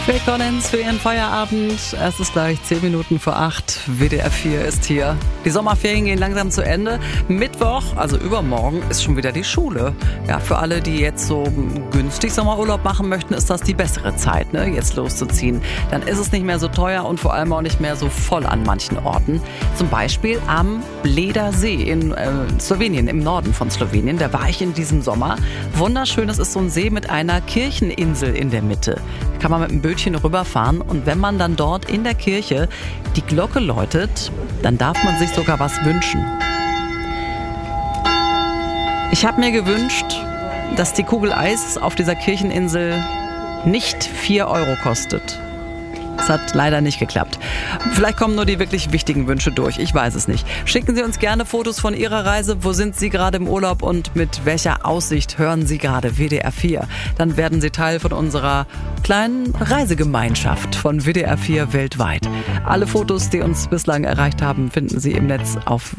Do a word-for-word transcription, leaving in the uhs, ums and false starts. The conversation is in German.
Phil Collins für Ihren Feierabend. Es ist gleich zehn Minuten vor acht. W D R vier ist hier. Die Sommerferien gehen langsam zu Ende. Mittwoch, also übermorgen, ist schon wieder die Schule. Ja, für alle, die jetzt so günstig Sommerurlaub machen möchten, ist das die bessere Zeit, ne, jetzt loszuziehen. Dann ist es nicht mehr so teuer und vor allem auch nicht mehr so voll an manchen Orten. Zum Beispiel am Bleder See in äh, Slowenien, im Norden von Slowenien. Da war ich in diesem Sommer. Wunderschön, es ist so ein See mit einer Kircheninsel in der Mitte. Da kann man mit einem Bötchen rüberfahren und wenn man dann dort in der Kirche die Glocke läutet, dann darf man sich sogar was wünschen. Ich habe mir gewünscht, dass die Kugel Eis auf dieser Kircheninsel nicht vier Euro kostet. Das hat leider nicht geklappt. Vielleicht kommen nur die wirklich wichtigen Wünsche durch. Ich weiß es nicht. Schicken Sie uns gerne Fotos von Ihrer Reise. Wo sind Sie gerade im Urlaub und mit welcher Aussicht hören Sie gerade W D R vier? Dann werden Sie Teil von unserer kleinen Reisegemeinschaft von W D R vier weltweit. Alle Fotos, die uns bislang erreicht haben, finden Sie im Netz auf